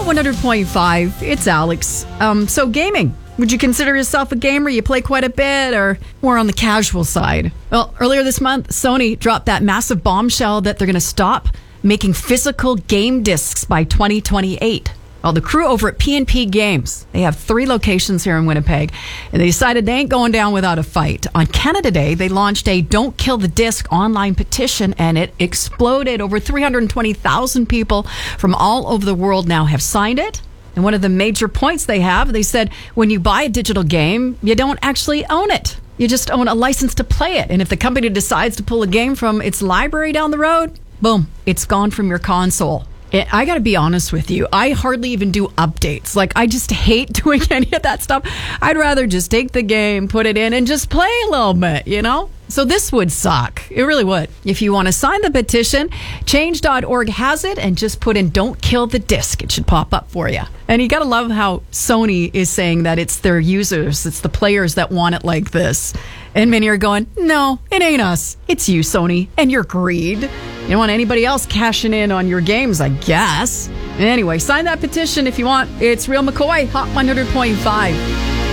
Hot 100.5, it's Alex. So gaming. Would you consider yourself a gamer? You play quite a bit or more on the casual side? Well, earlier this month, Sony dropped that massive bombshell that they're going to stop making physical game discs by 2028. Well, the crew over at P&P Games, they have 3 locations here in Winnipeg, and they decided they ain't going down without a fight. On Canada Day, they launched a Don't Kill the Disc online petition, and it exploded. Over 320,000 people from all over the world now have signed it. And one of the major points they said, when you buy a digital game, you don't actually own it. You just own a license to play it. And if the company decides to pull a game from its library down the road, boom, it's gone from your console. I got to be honest with you. I hardly even do updates. Like, I just hate doing any of that stuff. I'd rather just take the game, put it in, and just play a little bit, you know? So this would suck. It really would. If you want to sign the petition, change.org has it, and just put in Don't Kill the Disc. It should pop up for you. And you got to love how Sony is saying that it's their users, it's the players that want it like this. And many are going, no, it ain't us. It's you, Sony, and your greed. You don't want anybody else cashing in on your games, I guess. Anyway, sign that petition if you want. It's Real McCoy, Hot 100.5.